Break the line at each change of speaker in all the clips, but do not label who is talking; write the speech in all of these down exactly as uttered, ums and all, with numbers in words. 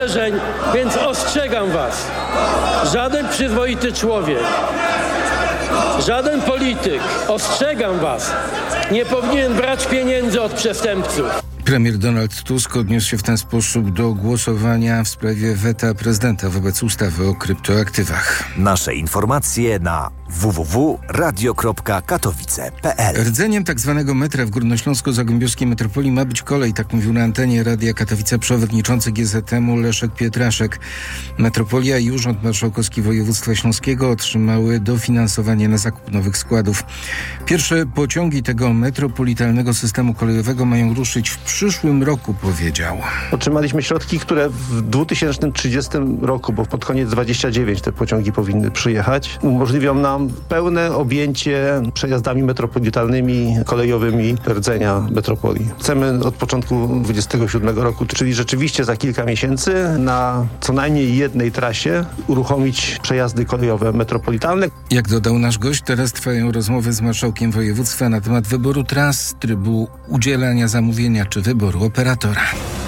Więc ostrzegam was, żaden przyzwoity człowiek, żaden polityk, ostrzegam was, nie powinien brać pieniędzy od przestępców.
Premier Donald Tusk odniósł się w ten sposób do głosowania w sprawie weta prezydenta wobec ustawy o kryptoaktywach.
Nasze informacje na w w w kropka radio kropka katowice kropka p l.
Rdzeniem tzw. metra w górnośląsko-zagłębiowskiej metropolii ma być kolej, tak mówił na antenie Radia Katowice przewodniczący G Z M-u Leszek Pietraszek. Metropolia i Urząd Marszałkowski Województwa Śląskiego otrzymały dofinansowanie na zakup nowych składów. Pierwsze pociągi tego metropolitalnego systemu kolejowego mają ruszyć w przyszłym roku, powiedział.
Otrzymaliśmy środki, które w dwa tysiące trzydziestym roku, bo pod koniec dwudziestego dziewiątego te pociągi powinny przyjechać, umożliwią nam pełne objęcie przejazdami metropolitalnymi, kolejowymi rdzenia metropolii. Chcemy od początku dwudziestego siódmego roku, czyli rzeczywiście za kilka miesięcy na co najmniej jednej trasie uruchomić przejazdy kolejowe metropolitalne.
Jak dodał nasz gość, teraz trwają rozmowy z marszałkiem województwa na temat wyboru tras, trybu udzielania zamówienia czy wyboru operatora.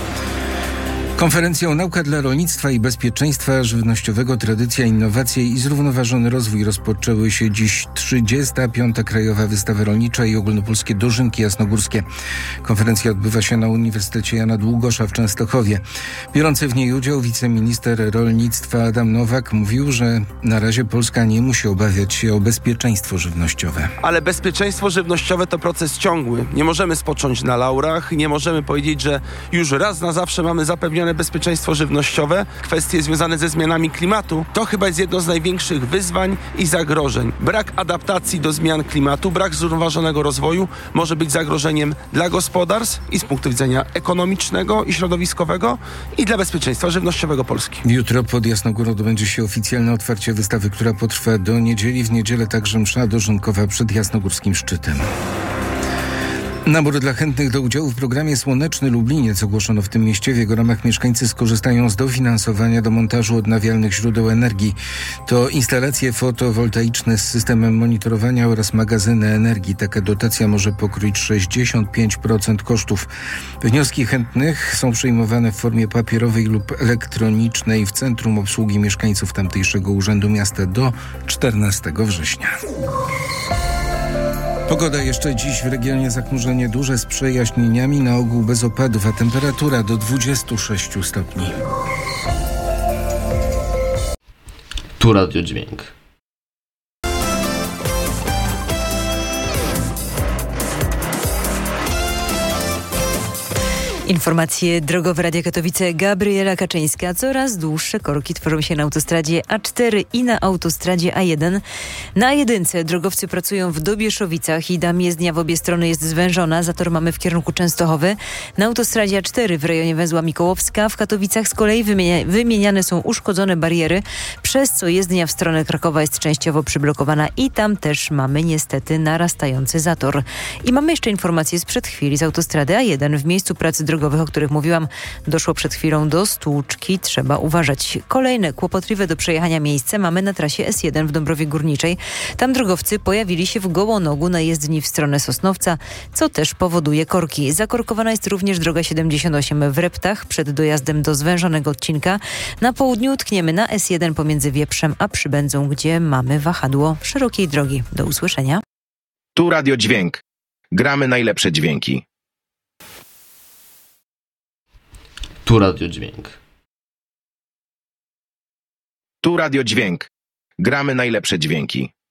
Konferencją Nauka dla rolnictwa i bezpieczeństwa żywnościowego, tradycja, innowacje i zrównoważony rozwój rozpoczęły się dziś trzydziesta piąta Krajowa Wystawa Rolnicza i Ogólnopolskie Dożynki Jasnogórskie. Konferencja odbywa się na Uniwersytecie Jana Długosza w Częstochowie. Biorący w niej udział wiceminister rolnictwa Adam Nowak mówił, że na razie Polska nie musi obawiać się o bezpieczeństwo żywnościowe.
Ale bezpieczeństwo żywnościowe to proces ciągły. Nie możemy spocząć na laurach, nie możemy powiedzieć, że już raz na zawsze mamy zapewnione bezpieczeństwo żywnościowe. Kwestie związane ze zmianami klimatu to chyba jest jedno z największych wyzwań i zagrożeń. Brak adaptacji do zmian klimatu, brak zrównoważonego rozwoju może być zagrożeniem dla gospodarstw i z punktu widzenia ekonomicznego i środowiskowego i dla bezpieczeństwa żywnościowego Polski.
Jutro pod Jasnogórą odbędzie się oficjalne otwarcie wystawy, która potrwa do niedzieli. W niedzielę także msza dożynkowa przed jasnogórskim szczytem. Nabór dla chętnych do udziału w programie Słoneczny Lubliniec ogłoszono w tym mieście. W jego ramach mieszkańcy skorzystają z dofinansowania do montażu odnawialnych źródeł energii. To instalacje fotowoltaiczne z systemem monitorowania oraz magazyny energii. Taka dotacja może pokryć sześćdziesiąt pięć procent kosztów. Wnioski chętnych są przyjmowane w formie papierowej lub elektronicznej w Centrum Obsługi Mieszkańców tamtejszego Urzędu Miasta do czternastego września. Pogoda jeszcze dziś w regionie zachmurzenie duże z przejaśnieniami, na ogół bez opadów, a temperatura do dwudziestu sześciu stopni.
Tu Radio Dźwięk.
Informacje drogowe Radia Katowice. Gabriela Kaczyńska. Coraz dłuższe korki tworzą się na autostradzie A cztery i na autostradzie A jeden. Na jedynce drogowcy pracują w Dobieszowicach i tam jezdnia w obie strony jest zwężona. Zator mamy w kierunku Częstochowy. Na autostradzie A cztery w rejonie węzła Mikołowska w Katowicach z kolei wymienia- wymieniane są uszkodzone bariery, przez co jezdnia w stronę Krakowa jest częściowo przyblokowana i tam też mamy niestety narastający zator. I mamy jeszcze informacje sprzed chwili z autostrady A jeden. W miejscu pracy drogowych, o których mówiłam, doszło przed chwilą do stłuczki. Trzeba uważać. Kolejne kłopotliwe do przejechania miejsce mamy na trasie S jeden w Dąbrowie Górniczej. Tam drogowcy pojawili się w Gołonogu na jezdni w stronę Sosnowca, co też powoduje korki. Zakorkowana jest również droga siedemdziesiąt osiem w Reptach przed dojazdem do zwężonego odcinka. Na południu tkniemy na S jeden pomiędzy Wieprzem a Przybędzą, gdzie mamy wahadło szerokiej drogi. Do usłyszenia.
Tu Radio Dźwięk. Gramy najlepsze dźwięki.
Tu Radio Dźwięk.
Tu Radio Dźwięk. Gramy najlepsze dźwięki.